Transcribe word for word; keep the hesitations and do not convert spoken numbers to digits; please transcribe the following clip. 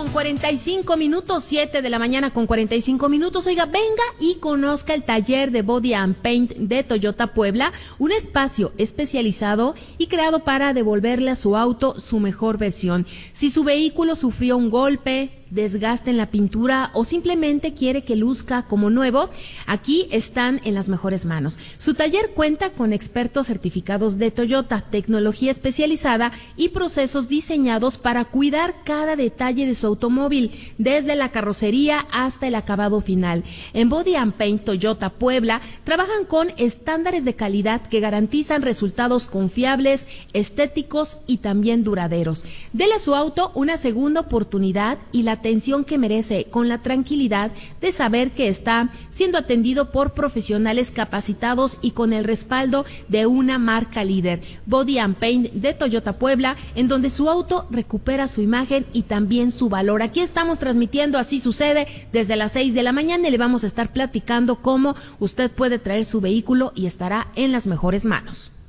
cuarenta y cinco minutos, siete de la mañana con cuarenta y cinco minutos. Oiga, venga y conozca el taller de Body and Paint de Toyota Puebla, un espacio especializado y creado para devolverle a su auto su mejor versión. Si su vehículo sufrió un golpe, desgaste en la pintura o simplemente quiere que luzca como nuevo, aquí están en las mejores manos. Su taller cuenta con expertos certificados de Toyota, tecnología especializada y procesos diseñados para cuidar cada detalle de su automóvil, desde la carrocería hasta el acabado final. En Body and Paint Toyota Puebla trabajan con estándares de calidad que garantizan resultados confiables, estéticos y también duraderos. Dele a su auto una segunda oportunidad y la atención que merece, con la tranquilidad de saber que está siendo atendido por profesionales capacitados y con el respaldo de una marca líder. Body and Paint de Toyota Puebla, en donde su auto recupera su imagen y también su valor. Aquí estamos transmitiendo Así Sucede desde las seis de la mañana y le vamos a estar platicando cómo usted puede traer su vehículo y estará en las mejores manos.